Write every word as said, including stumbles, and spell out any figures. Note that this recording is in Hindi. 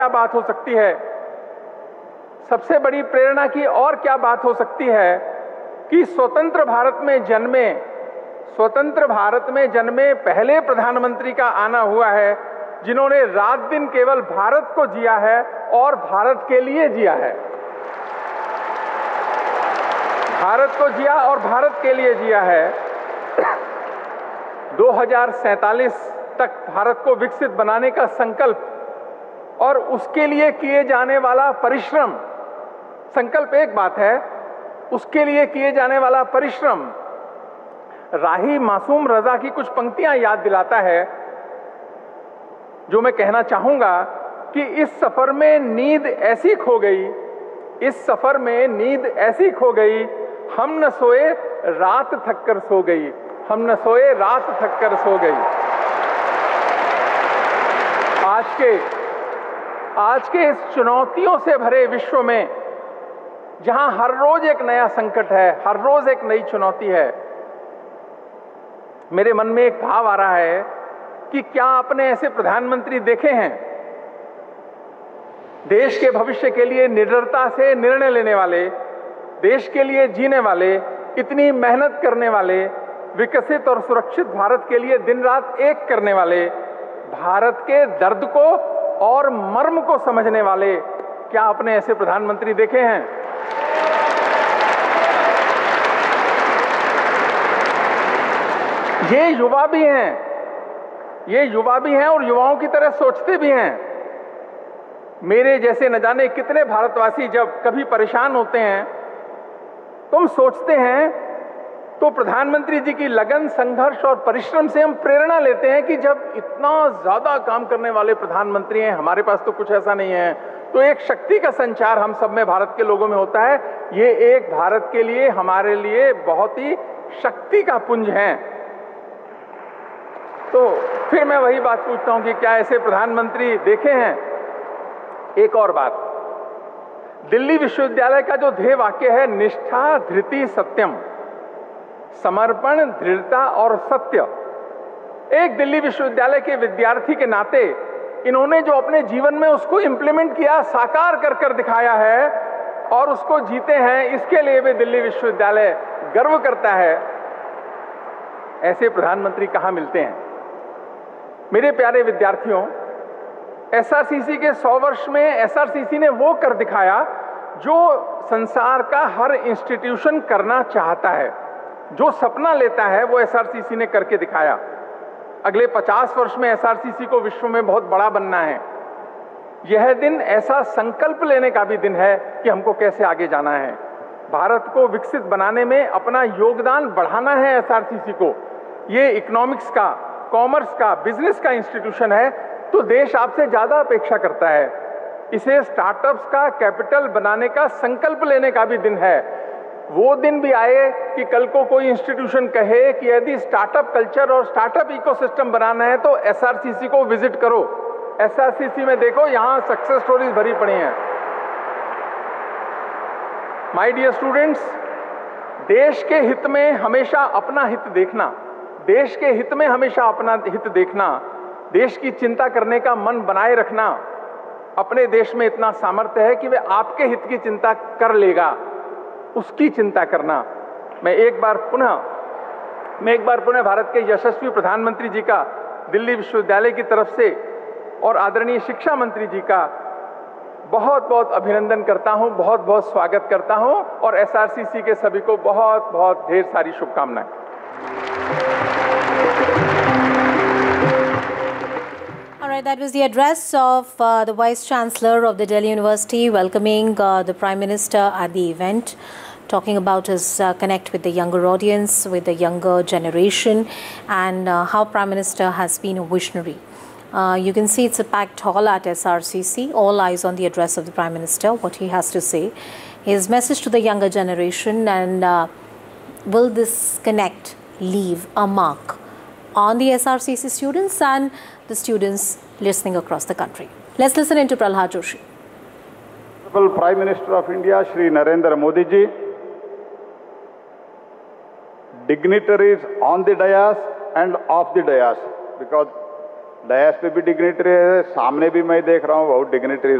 क्या बात हो सकती है? सबसे बड़ी प्रेरणा की और क्या बात हो सकती है कि स्वतंत्र भारत में जन्मे स्वतंत्र भारत में जन्मे पहले प्रधानमंत्री का आना हुआ है जिन्होंने रात दिन केवल भारत को जिया है और भारत के लिए जिया है। भारत को जिया और भारत के लिए जिया है। दो हजार सैंतालीस तक भारत को विकसित बनाने का संकल्प और उसके लिए किए जाने वाला परिश्रम, संकल्प एक बात है, उसके लिए किए जाने वाला परिश्रम राही मासूम रजा की कुछ पंक्तियां याद दिलाता है, जो मैं कहना चाहूंगा कि इस सफर में नींद ऐसी खो गई, इस सफर में नींद ऐसी खो गई, हम न सोए रात थक कर सो गई, हम न सोए रात थक कर सो गई। आज के आज के इस चुनौतियों से भरे विश्व में, जहां हर रोज एक नया संकट है, हर रोज एक नई चुनौती है, मेरे मन में एक भाव आ रहा है कि क्या आपने ऐसे प्रधानमंत्री देखे हैं, देश के भविष्य के लिए निडरता से निर्णय लेने वाले, देश के लिए जीने वाले, इतनी मेहनत करने वाले, विकसित और सुरक्षित भारत के लिए दिन रात एक करने वाले, भारत के दर्द को और मर्म को समझने वाले, क्या आपने ऐसे प्रधानमंत्री देखे हैं? ये युवा भी हैं, ये युवा भी हैं और युवाओं की तरह सोचते भी हैं। मेरे जैसे न जाने कितने भारतवासी जब कभी परेशान होते हैं, तुम सोचते हैं, तो प्रधानमंत्री जी की लगन, संघर्ष और परिश्रम से हम प्रेरणा लेते हैं कि जब इतना ज्यादा काम करने वाले प्रधानमंत्री हैं, हमारे पास तो कुछ ऐसा नहीं है, तो एक शक्ति का संचार हम सब में, भारत के लोगों में होता है। ये एक भारत के लिए, हमारे लिए बहुत ही शक्ति का पुंज है। तो फिर मैं वही बात पूछता हूं कि क्या ऐसे प्रधानमंत्री देखे हैं? एक और बात, दिल्ली विश्वविद्यालय का जो ध्येय वाक्य है, निष्ठा धृति सत्यम, समर्पण, दृढ़ता और सत्य, एक दिल्ली विश्वविद्यालय के विद्यार्थी के नाते इन्होंने जो अपने जीवन में उसको इंप्लीमेंट किया, साकार कर कर दिखाया है और उसको जीते हैं, इसके लिए भी दिल्ली विश्वविद्यालय गर्व करता है। ऐसे प्रधानमंत्री कहां मिलते हैं? मेरे प्यारे विद्यार्थियों, एसआरसीसी के सौ वर्ष में एसआरसीसी ने वो कर दिखाया जो संसार का हर इंस्टीट्यूशन करना चाहता है, जो सपना लेता है, वो एसआरसीसी ने करके दिखाया। अगले पचास वर्ष में एसआरसीसी को विश्व में बहुत बड़ा बनना है। यह दिन ऐसा संकल्प लेने का भी दिन है कि हमको कैसे आगे जाना है। भारत को विकसित बनाने में अपना योगदान बढ़ाना है एसआरसीसी को। ये इकोनॉमिक्स का, कॉमर्स का, बिजनेस का इंस्टीट्यूशन है, तो देश आपसे ज्यादा अपेक्षा करता है। इसे स्टार्टअप्स का कैपिटल बनाने का संकल्प लेने का भी दिन है। वो दिन भी आए कि कल को कोई इंस्टीट्यूशन कहे कि यदि स्टार्टअप कल्चर और स्टार्टअप इकोसिस्टम बनाना है तो एसआरसीसी को विजिट करो। एसआरसीसी में देखो, यहां सक्सेस स्टोरीज भरी पड़ी हैं। माय डियर स्टूडेंट्स, देश के हित में हमेशा अपना हित देखना, देश के हित में हमेशा अपना हित देखना, देश की चिंता करने का मन बनाए रखना। अपने देश में इतना सामर्थ्य है कि वे आपके हित की चिंता कर लेगा, उसकी चिंता करना। मैं एक बार पुनः मैं एक बार पुनः भारत के यशस्वी प्रधानमंत्री जी का दिल्ली विश्वविद्यालय की तरफ से और आदरणीय शिक्षा मंत्री जी का बहुत बहुत अभिनंदन करता हूं, बहुत बहुत स्वागत करता हूं और एसआरसीसी के सभी को बहुत बहुत ढेर सारी शुभकामनाएं। All right, that was the address of uh, the Vice Chancellor of the Delhi University welcoming uh, the Prime Minister at the event, talking about his uh, connect with the younger audience, with the younger generation, and uh, how Prime Minister has been a visionary. Uh, you can see it's a packed hall at S R C C, all eyes on the address of the Prime Minister, what he has to say, his message to the younger generation, and uh, will this connect leave a mark on the S R C C students and the students listening across the country. Let's listen into Prahlad Joshi. Honorable Prime Minister of India, Shri Narendra Modi ji, dignitaries on the dais and off the dais, because डयास पे भी डिग्निटरी है, सामने भी मैं देख रहा हूँ बहुत डिग्निटरी